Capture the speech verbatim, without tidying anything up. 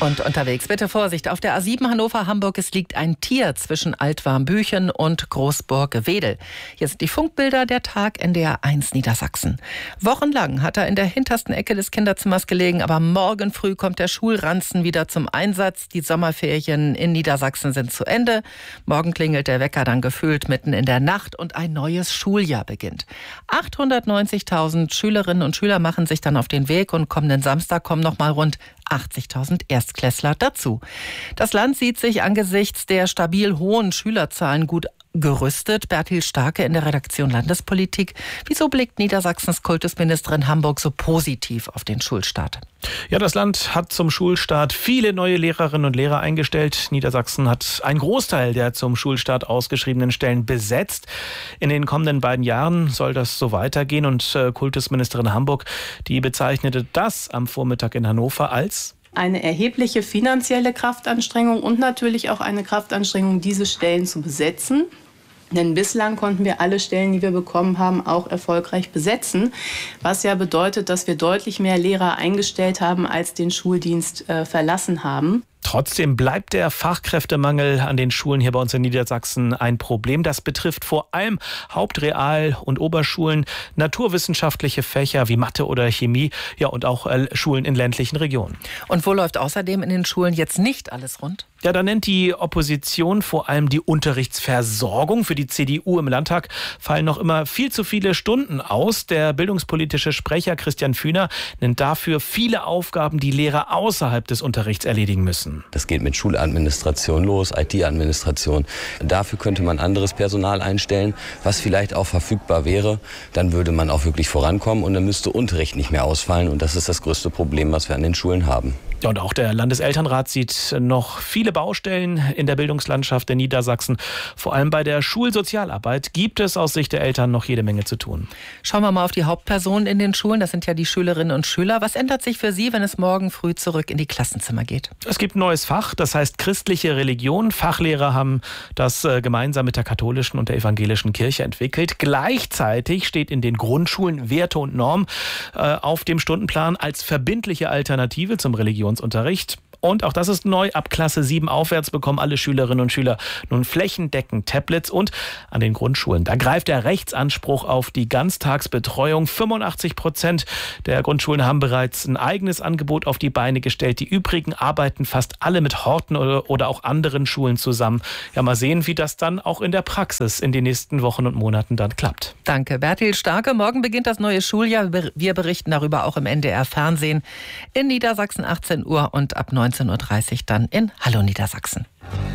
Und unterwegs bitte Vorsicht. Auf der A sieben Hannover-Hamburg, es liegt ein Tier zwischen Altwarmbüchen und Großburg-Wedel. Hier sind die Funkbilder, der Tag N D R eins Niedersachsen. Wochenlang hat er in der hintersten Ecke des Kinderzimmers gelegen, aber morgen früh kommt der Schulranzen wieder zum Einsatz. Die Sommerferien in Niedersachsen sind zu Ende. Morgen klingelt der Wecker dann gefühlt mitten in der Nacht und ein neues Schuljahr beginnt. achthundertneunzigtausend Schülerinnen und Schüler machen sich dann auf den Weg und kommenden Samstag kommen noch mal rund achtzigtausend Erstklässler dazu. Das Land sieht sich angesichts der stabil hohen Schülerzahlen gut gerüstet. Bertil Starke in der Redaktion Landespolitik. Wieso blickt Niedersachsens Kultusministerin Hamburg so positiv auf den Schulstart? Ja, das Land hat zum Schulstart viele neue Lehrerinnen und Lehrer eingestellt. Niedersachsen hat einen Großteil der zum Schulstart ausgeschriebenen Stellen besetzt. In den kommenden beiden Jahren soll das so weitergehen. Und äh, Kultusministerin Hamburg, die bezeichnete das am Vormittag in Hannover als eine erhebliche finanzielle Kraftanstrengung und natürlich auch eine Kraftanstrengung, diese Stellen zu besetzen. Denn bislang konnten wir alle Stellen, die wir bekommen haben, auch erfolgreich besetzen. Was ja bedeutet, dass wir deutlich mehr Lehrer eingestellt haben, als den Schuldienst äh, verlassen haben. Trotzdem bleibt der Fachkräftemangel an den Schulen hier bei uns in Niedersachsen ein Problem. Das betrifft vor allem Hauptreal- und Oberschulen, naturwissenschaftliche Fächer wie Mathe oder Chemie, ja und auch äh, Schulen in ländlichen Regionen. Und wo läuft außerdem in den Schulen jetzt nicht alles rund? Ja, da nennt die Opposition vor allem die Unterrichtsversorgung. Für die C D U im Landtag fallen noch immer viel zu viele Stunden aus. Der bildungspolitische Sprecher Christian Fühner nennt dafür viele Aufgaben, die Lehrer außerhalb des Unterrichts erledigen müssen. Das geht mit Schuladministration los, I T-Administration. Dafür könnte man anderes Personal einstellen, was vielleicht auch verfügbar wäre. Dann würde man auch wirklich vorankommen und dann müsste Unterricht nicht mehr ausfallen. Und das ist das größte Problem, was wir an den Schulen haben. Ja, und auch der Landeselternrat sieht noch viele Baustellen in der Bildungslandschaft in Niedersachsen. Vor allem bei der Schulsozialarbeit gibt es aus Sicht der Eltern noch jede Menge zu tun. Schauen wir mal auf die Hauptpersonen in den Schulen. Das sind ja die Schülerinnen und Schüler. Was ändert sich für Sie, wenn es morgen früh zurück in die Klassenzimmer geht? Es gibt ein neues Fach, das heißt christliche Religion. Fachlehrer haben das gemeinsam mit der katholischen und der evangelischen Kirche entwickelt. Gleichzeitig steht in den Grundschulen Werte und Normen auf dem Stundenplan als verbindliche Alternative zum Religionsunterricht. Und auch das ist neu. Ab Klasse sieben aufwärts bekommen alle Schülerinnen und Schüler nun flächendeckend Tablets. Und an den Grundschulen, da greift der Rechtsanspruch auf die Ganztagsbetreuung. fünfundachtzig Prozent der Grundschulen haben bereits ein eigenes Angebot auf die Beine gestellt. Die übrigen arbeiten fast alle mit Horten oder, oder auch anderen Schulen zusammen. Ja, mal sehen, wie das dann auch in der Praxis in den nächsten Wochen und Monaten dann klappt. Danke, Bertil Starke. Morgen beginnt das neue Schuljahr. Wir berichten darüber auch im N D R Fernsehen. In Niedersachsen achtzehn Uhr und ab neunzehn Uhr dreißig dann in Hallo Niedersachsen.